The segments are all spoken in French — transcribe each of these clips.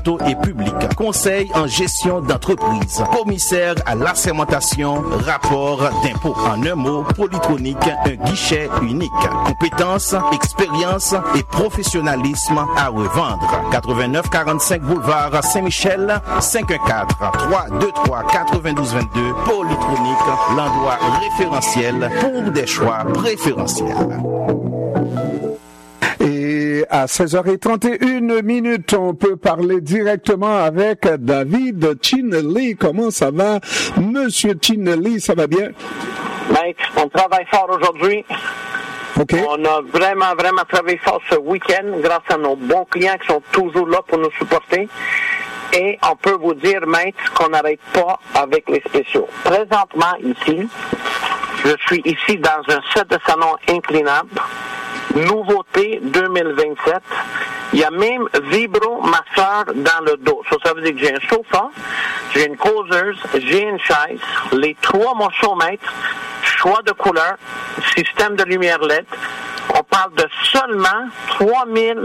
et public, conseil en gestion d'entreprise, commissaire à l'assermentation, rapport d'impôt. En un mot, Polytronic, un guichet unique. Compétences, expérience et professionnalisme à revendre. 89 45 boulevard Saint-Michel, 514-323-9222. Polytronic, l'endroit référentiel pour des choix préférentiels. Et à 16h31, on peut parler directement avec David Chinelly. Comment ça va, Monsieur Chinelly? Ça va bien? Mike, on travaille fort aujourd'hui. Okay. On a vraiment travaillé fort ce week-end grâce à nos bons clients qui sont toujours là pour nous supporter. Et on peut vous dire, maître, qu'on n'arrête pas avec les spéciaux. Présentement, ici, je suis ici dans un set de salon inclinable. Nouveauté 2027. Il y a même vibro-masseur dans le dos. Ça veut dire que j'ai un sofa, j'ai une causeuse, j'ai une chaise, les 3 morceaux mètres, choix de couleur, système de lumière LED. On parle de seulement 3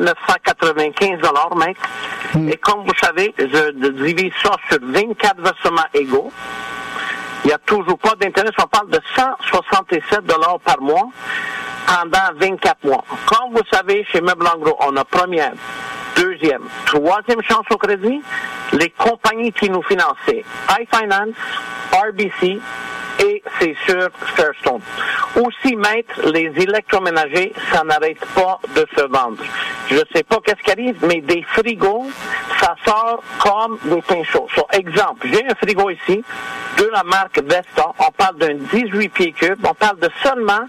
995 $ mètre. Et comme vous savez, je divise ça sur 24 versements égaux. Il n'y a toujours pas d'intérêt. On parle de 167 $ par mois pendant 24 mois. Comme vous savez, chez Meubles en Gros, on a première, deuxième, troisième chance au crédit. Les compagnies qui nous finançaient, iFinance, RBC, et c'est sûr Fairstone. Aussi, maître, les électroménagers, ça n'arrête pas de se vendre. Je ne sais pas qu'est-ce qui arrive, mais des frigos, ça sort comme des pains chauds. Exemple, j'ai un frigo ici, de la marque Vesta, on parle d'un 18 pieds cubes, on parle de seulement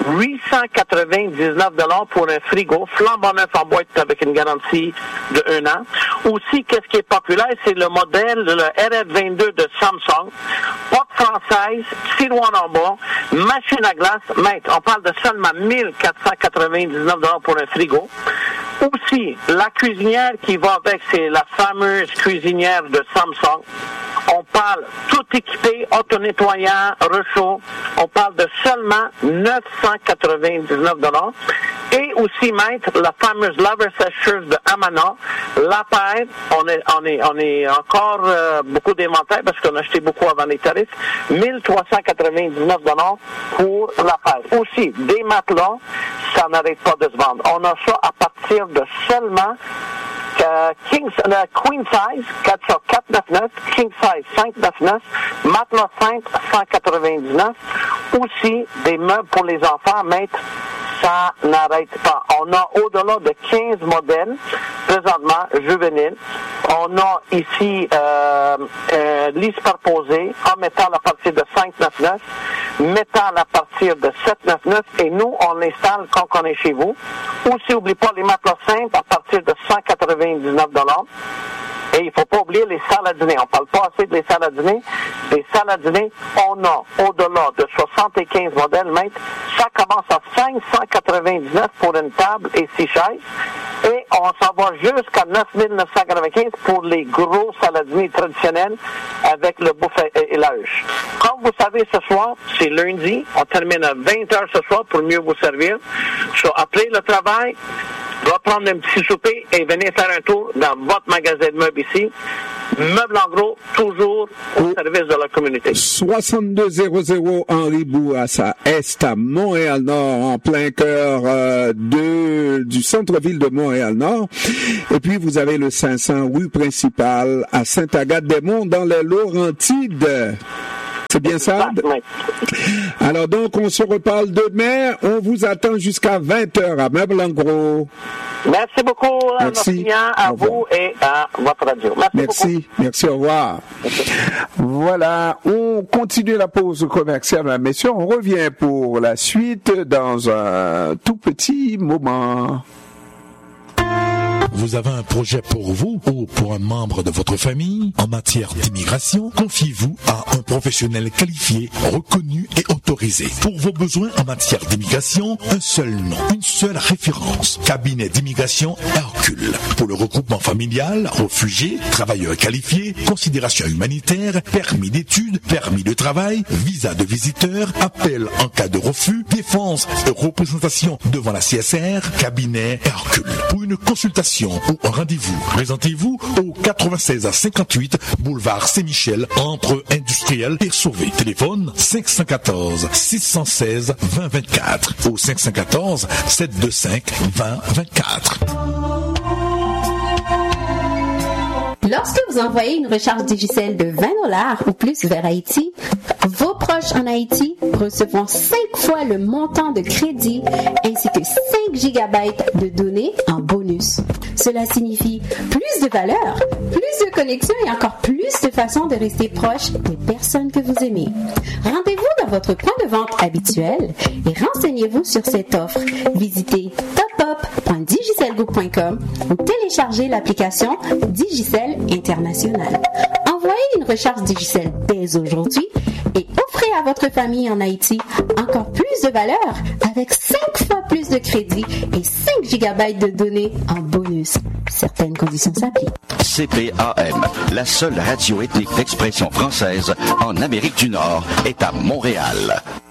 899 $ pour un frigo, flambant neuf en boîte avec une garantie de 1 an. Aussi, qu'est-ce qui est populaire, c'est le modèle, le RF22 de Samsung, porte française, tiroir en bas, machine à glace, maître, on parle de seulement 1499 $ pour un frigo. Aussi, la cuisinière qui va avec, c'est la fameuse cuisinière de Samsung. On parle tout équipé, auto-nettoyant, rechaud. On parle de seulement 999 $. Et aussi, maître, la fameuse laver sécheuse de Amana. La paire, on est encore beaucoup d'inventaire parce qu'on a acheté beaucoup avant les tarifs. 1399 $ pour la paire. Aussi, des matelas, ça n'arrête pas de se vendre. On a ça à partir de seulement Queen size, 499, King size, 599, matelas simple, 199. Aussi, des meubles pour les enfants, maître, ça n'arrête pas. On a au-delà de 15 modèles, présentement, juvéniles. On a ici lit superposé, en métal à partir de 599, métal à partir de 799, et nous, on l'installe quand on est chez vous. Aussi, n'oublie pas les matelas simples à partir de 199 $. Et il ne faut pas oublier les salles à dîner. On ne parle pas assez des salles à dîner. Des salles à dîner, on a au-delà de 75 modèles, maître. Ça commence à 599 pour une table et 6 chaises. Et on s'en va jusqu'à 9 995 pour les gros salles à dîner traditionnels avec le buffet et la huche. Comme vous savez, ce soir, c'est lundi. On termine à 20h ce soir pour mieux vous servir. Après le travail, va prendre un petit souper et venez faire un tour dans votre magasin de meubles ici. Meubles en Gros, toujours au service de la communauté. 6200 Henri Bourassa Est à Montréal-Nord, en plein cœur du centre-ville de Montréal-Nord. Et puis, vous avez le 500 rue principale à Sainte-Agathe-des-Monts dans les Laurentides. C'est bien ça? Oui. Alors donc, on se reparle demain. On vous attend jusqu'à 20h à Meubles en Gros. Merci beaucoup à nos clients, à vous et à votre radio. Merci, au revoir. Merci. Voilà, on continue la pause commerciale, mesdames, messieurs. On revient pour la suite dans un tout petit moment. Vous avez un projet pour vous ou pour un membre de votre famille en matière d'immigration? Confiez-vous à un professionnel qualifié, reconnu et autorisé. Pour vos besoins en matière d'immigration, un seul nom, une seule référence. Cabinet d'immigration Hercule. Pour le regroupement familial, réfugiés, travailleurs qualifiés, considération humanitaire, permis d'études, permis de travail, visa de visiteur, appel en cas de refus, défense et représentation devant la CSR, cabinet Hercule. Pour une consultation consultation ou un rendez-vous, présentez-vous au 96 à 58 boulevard Saint-Michel entre Industriel et Sauvé. Téléphone 514 616 2024 ou 514 725 2024. Lorsque vous envoyez une recharge Digicel de 20$ ou plus vers Haïti, vos proches en Haïti recevront 5 fois le montant de crédit ainsi que 5 GB de données en bonus. Cela signifie plus de valeur, plus de connexion et encore plus de façons de rester proche des personnes que vous aimez. Rendez-vous dans votre point de vente habituel et renseignez-vous sur cette offre. Visitez topup.digicelgroup.com ou téléchargez l'application Digicel International. Envoyez une recharge Digicel dès aujourd'hui et offrez à votre famille en Haïti encore plus de valeur avec 5 fois plus de crédit et 5 GB de données en bonus. Certaines conditions s'appliquent. CPAM, la seule radio ethnique d'expression française en Amérique du Nord, est à Montréal.